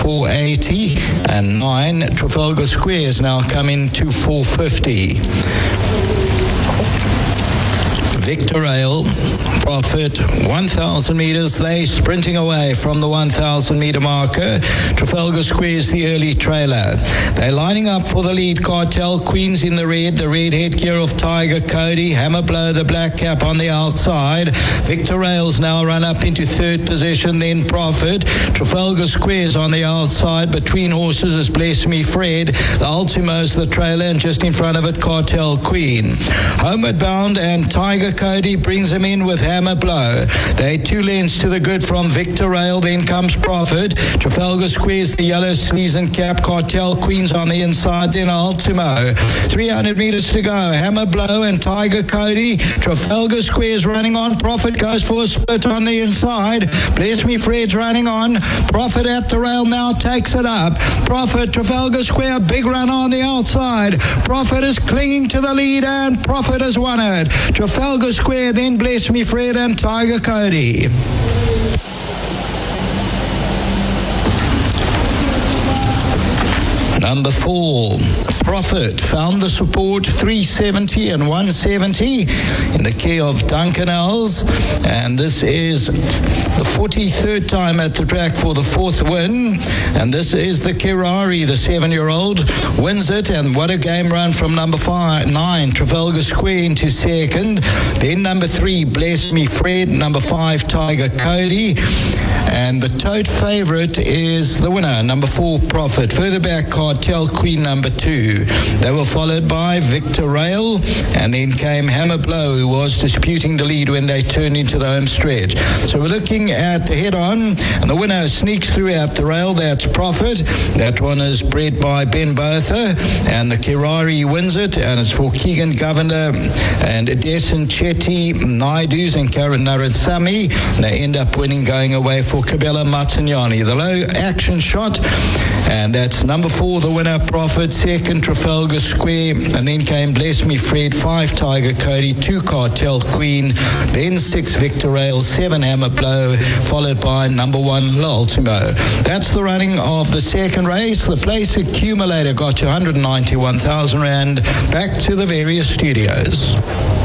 480, and 9 Trafalgar Square is now coming to 450. Victor Ale, Prophet, 1,000 meters. They sprinting away from the 1,000 meter marker. Trafalgar Square is the early trailer. They're lining up for the lead. Cartel Queen's in the red headgear of Tiger Cody. Hammer Blow, the black cap on the outside. Victor Ale's now run up into third position, then Prophet. Trafalgar Square's on the outside. Between horses is Bless Me Fred. The Ultimo's the trailer, and just in front of it, Cartel Queen. Homeward Bound and Tiger Cody brings him in with Hammer Blow. They're 2 lengths to the good from Victor Ale. Then comes Prophet. Trafalgar Square's the yellow sleeves and cap. Cartel Queen's on the inside. Then Ultimo. 300 meters to go. Hammer Blow and Tiger Cody. Trafalgar Square's running on. Prophet goes for a split on the inside. Bless Me Fred's running on. Prophet at the rail now takes it up. Prophet, Trafalgar Square, big run on the outside. Prophet is clinging to the lead, and Prophet has won it. Trafalgar Square, then Bless Me Fred and Tiger Cody. Number 4, Prophet, found the support 370 and 170 in the care of Duncan Els, and this is the 43rd time at the track for the 4th win, and this is the Kerari, the 7-year-old, wins it, and what a game run from number 9, Trafalgar Square into second, then number 3, Bless Me Fred, number 5, Tiger Cody, and the tote favourite is the winner, number 4, Prophet. Further back, Cartel Queen, number 2. They were followed by Victor Ale, and then came Hammer Blow, who was disputing the lead when they turned into the home stretch. So we're looking at the head-on, and the winner sneaks through at the rail. That's Prophet. That one is bred by Ben Botha, and the Kerari wins it, and it's for Keegan Governor and Desan Chetty, Naidus and Karen Naratsamy. They end up winning, going away for Cabela Matagnani. The low action shot, and that's number 4, the winner, Prophet. Second, Trafalgar Square, and then came Bless Me Fred. 5, Tiger Cody. 2, Cartel Queen. Then 6, Victor Ale. 7, Hammer Blow, followed by number 1, La Ultimo. That's the running of the second race. The place accumulator got you 191,000 Rand. Back to the various studios.